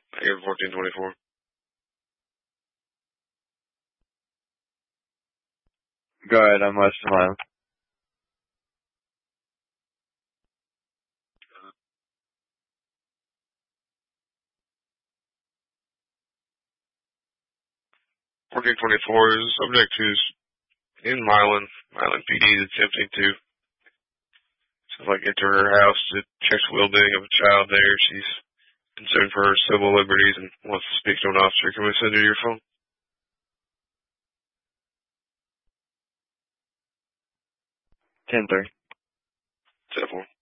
Negative 1424. Go ahead, I'm less than mile. Fourteen 24 is subject who's in Milan PD is attempting to enter her house to check the well-being of a child there. She's concerned for her civil liberties and wants to speak to an officer. Can we send her your phone? 10-3. 10-4.